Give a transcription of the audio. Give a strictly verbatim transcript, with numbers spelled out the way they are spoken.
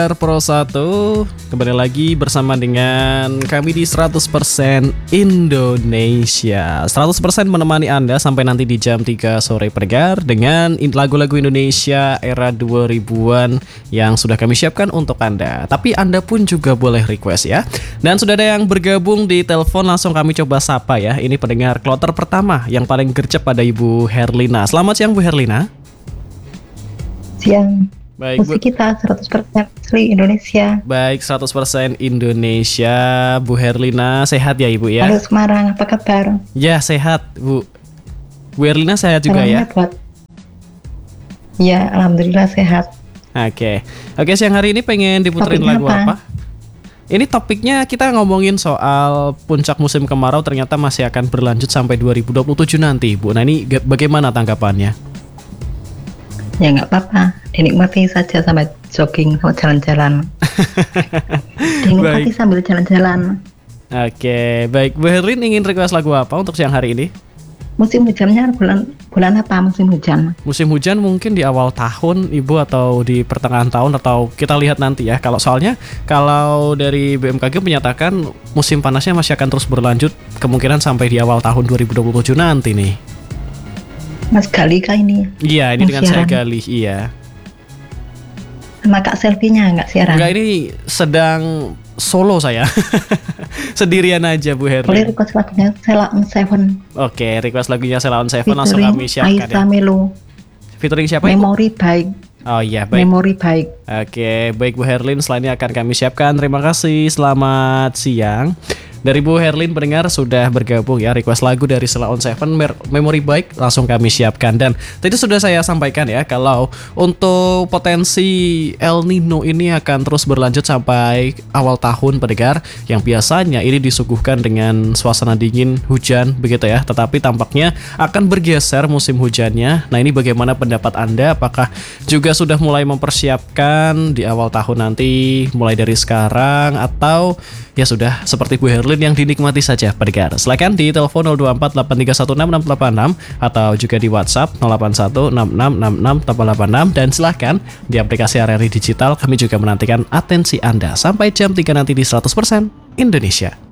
Pro satu, kembali lagi bersama dengan kami di seratus persen Indonesia. seratus persen menemani Anda sampai nanti di jam tiga sore pendengar dengan lagu-lagu Indonesia era dua ribuan yang sudah kami siapkan untuk Anda. Tapi Anda pun juga boleh request ya. Dan sudah ada yang bergabung di telepon, langsung kami coba sapa ya. Ini pendengar kloter pertama yang paling gercep pada Ibu Herlina. Selamat siang Bu Herlina. Siang. Baik, musik kita seratus persen asli Indonesia. Baik, seratus persen Indonesia. Bu Herlina sehat ya Ibu ya? Halo Semarang, apa kabar? Ya sehat Bu. Bu Herlina sehat juga Salamnya ya? Buat... Ya, alhamdulillah sehat. Oke, oke siang hari ini pengen diputerin Topiknya lagu apa? apa? Ini topiknya kita ngomongin soal puncak musim kemarau ternyata masih akan berlanjut sampai dua ribu dua puluh tujuh nanti Bu. Nah ini bagaimana tanggapannya? Ya nggak apa-apa, dinikmati saja sampai jogging atau jalan-jalan. Dinikmati Baik. sambil jalan-jalan. Oke, baik. Bu Herlin ingin request lagu apa untuk siang hari ini? Musim hujannya bulan bulan apa musim hujan? Musim hujan mungkin di awal tahun Ibu atau di pertengahan tahun atau kita lihat nanti ya. Kalau soalnya kalau dari B M K G menyatakan musim panasnya masih akan terus berlanjut kemungkinan sampai di awal tahun dua ribu dua puluh tujuh nanti nih. Mas Gali kah ini? Iya, ini Yang dengan saya siaran. Galih, iya. Sama Kak Selfie-nya nggak siaran? Enggak, ini sedang solo saya. Sendirian aja Bu Boleh Herlin. request lagunya Sheila on Seven. Oke, request lagunya Sheila on Seven langsung Featuring kami siapkan Aisyah ya. Melo. Featuring siapa Ibu? Memori baik. Oh iya, baik. Memori baik. Oke, baik Bu Herlin, selanjutnya akan kami siapkan. Terima kasih, selamat siang. Dari Bu Herlin pendengar sudah bergabung ya, request lagu dari Sheila on Seven, Memori Baik langsung kami siapkan. Dan tadi sudah saya sampaikan ya, kalau untuk potensi El Nino ini akan terus berlanjut sampai awal tahun pendengar, yang biasanya ini disuguhkan dengan suasana dingin, hujan begitu ya. Tetapi tampaknya akan bergeser musim hujannya. Nah ini bagaimana pendapat Anda? Apakah juga sudah mulai mempersiapkan di awal tahun nanti, mulai dari sekarang, atau ya sudah seperti Bu Herlin yang dinikmati saja pendengar? Silakan di telepon nol dua empat delapan tiga satu enam enam delapan enam atau juga di WhatsApp nol delapan satu enam enam enam enam delapan delapan enam, dan silakan di aplikasi R R I Digital. Kami juga menantikan atensi Anda sampai jam tiga nanti di seratus persen Indonesia.